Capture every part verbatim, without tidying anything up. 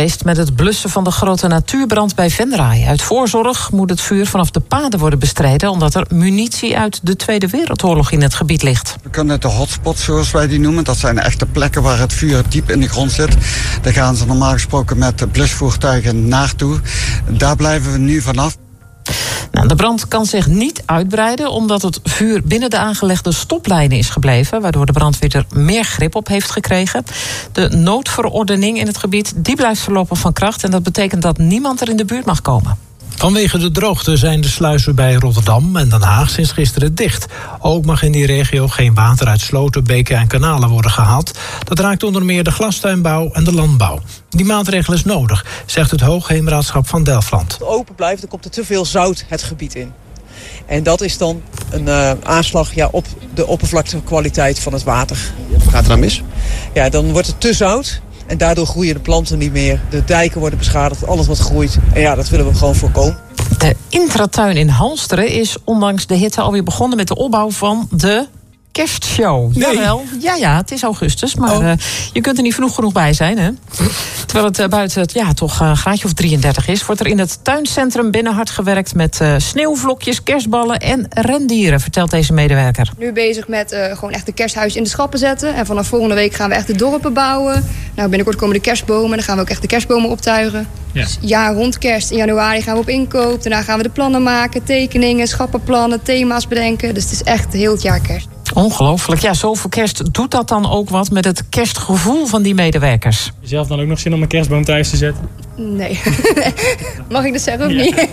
geweest met het blussen van de grote natuurbrand bij Venray. Uit voorzorg moet het vuur vanaf de paden worden bestreden, omdat er munitie uit de Tweede Wereldoorlog in het gebied ligt. We kunnen de hotspots, zoals wij die noemen, dat zijn echte plekken waar het vuur diep in de grond zit. Daar gaan ze normaal gesproken met blusvoertuigen naartoe. Daar blijven we nu vanaf. Nou, de brand kan zich niet uitbreiden omdat het vuur binnen de aangelegde stoplijnen is gebleven, waardoor de brandweer er meer grip op heeft gekregen. De noodverordening in het gebied die blijft voorlopig van kracht en dat betekent dat niemand er in de buurt mag komen. Vanwege de droogte zijn de sluizen bij Rotterdam en Den Haag sinds gisteren dicht. Ook mag in die regio geen water uit sloten, beken en kanalen worden gehaald. Dat raakt onder meer de glastuinbouw en de landbouw. Die maatregel is nodig, zegt het Hoogheemraadschap van Delfland. Als het open blijft, dan komt er te veel zout het gebied in. En dat is dan een uh, aanslag ja, op de oppervlaktekwaliteit van het water. Wat gaat er dan mis? Ja, dan wordt het te zout. En daardoor groeien de planten niet meer. De dijken worden beschadigd, alles wat groeit. En ja, dat willen we gewoon voorkomen. De Intratuin in Halsteren is ondanks de hitte alweer begonnen met de opbouw van de kerstshow. Nee. Jawel, ja, ja, het is augustus, maar oh. uh, je kunt er niet vroeg genoeg bij zijn, hè? Terwijl het uh, buiten het, ja, toch een uh, graadje of drieëndertig is, wordt er in het tuincentrum binnen hard gewerkt met uh, sneeuwvlokjes, kerstballen en rendieren, vertelt deze medewerker. Nu bezig met uh, gewoon echt de kersthuis in de schappen zetten. En vanaf volgende week gaan we echt de dorpen bouwen. Nou, binnenkort komen de kerstbomen. Dan gaan we ook echt de kerstbomen optuigen. Ja. Dus jaar rond kerst. In januari gaan we op inkoop. Daarna gaan we de plannen maken, tekeningen, schappenplannen, thema's bedenken. Dus het is echt heel het jaar kerst. Ongelooflijk. Ja, zoveel kerst. Doet dat dan ook wat met het kerstgevoel van die medewerkers? Jezelf dan ook nog zin om een kerstboom thuis te zetten? Nee. Mag ik dat zeggen of ja. niet?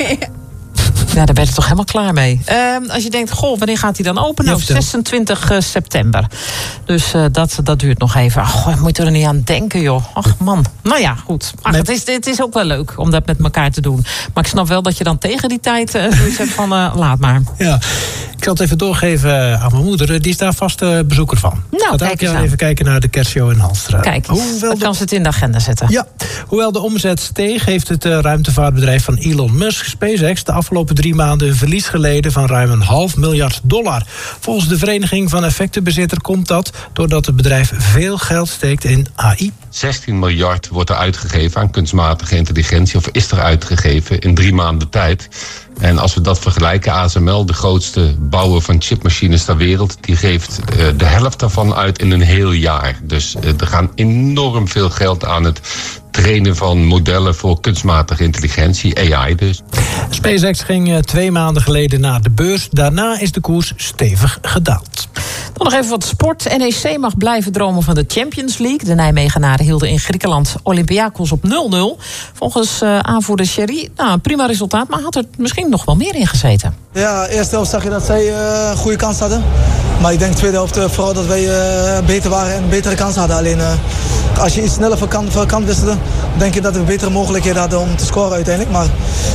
Ja, daar ben je toch helemaal klaar mee. Uh, als je denkt, goh, wanneer gaat hij dan open? Nou, zesentwintig september. Dus uh, dat, dat duurt nog even. Ach, goh, moet je er niet aan denken, joh. Ach, man. Nou ja, goed. Ach, het, is, het is ook wel leuk om dat met elkaar te doen. Maar ik snap wel dat je dan tegen die tijd uh, zoiets hebt van, uh, laat maar. Ja, ik zal het even doorgeven aan mijn moeder. Die is daar vast uh, bezoeker van. Nou, Gaat elk jaar even kijken naar de kerstshow in Halsteren. Kijk, Hoewel dan de... kan ze het in de agenda zetten. Ja, hoewel de omzet steeg, heeft het uh, ruimtevaartbedrijf van Elon Musk, SpaceX, de afgelopen drie maanden een verlies geleden van ruim een half miljard dollar. Volgens de Vereniging van Effectenbezitter komt dat doordat het bedrijf veel geld steekt in A I. zestien miljard wordt er uitgegeven aan kunstmatige intelligentie, of is er uitgegeven in drie maanden tijd. En als we dat vergelijken, A S M L, de grootste bouwer van chipmachines ter wereld, die geeft uh, de helft daarvan uit in een heel jaar. Dus uh, er gaan enorm veel geld aan het trainen van modellen voor kunstmatige intelligentie, A I dus. SpaceX ging uh, twee maanden geleden naar de beurs. Daarna is de koers stevig gedaald. Dan nog even wat sport. N E C mag blijven dromen van de Champions League. De Nijmegenaren hielden in Griekenland Olympiakos op nul nul. Volgens uh, aanvoerder Sherry, nou, een prima resultaat, maar had er misschien nog wel meer in gezeten. Ja, eerste helft zag je dat zij uh, een goede kans hadden. Maar ik denk tweede helft uh, vooral dat wij uh, beter waren en een betere kans hadden. Alleen uh, als je iets sneller van kant, van kant wisselde, denk je dat we betere mogelijkheden hadden om te scoren uiteindelijk. Maar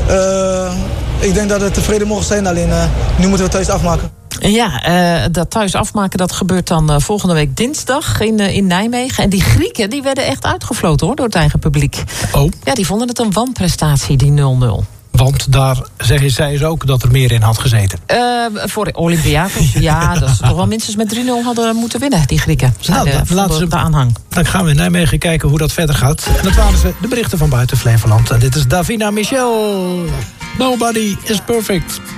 uh, ik denk dat we tevreden mogen zijn, alleen uh, nu moeten we thuis afmaken. Ja, uh, dat thuis afmaken, dat gebeurt dan uh, volgende week dinsdag in, uh, in Nijmegen. En die Grieken, die werden echt uitgefloten, hoor, door het eigen publiek. Oh. Ja, die vonden het een wanprestatie, die nul nul. Want daar zeggen zij ze ook dat er meer in had gezeten. Uh, voor Olympiakos, ja, ja, dat ze toch wel minstens met drie nul hadden moeten winnen, die Grieken. Nou, de, laten ze de aanhang. Dan gaan we in Nijmegen kijken hoe dat verder gaat. En dat waren ze de berichten van buiten Flevoland. En dit is Davina Michel. Nobody is perfect.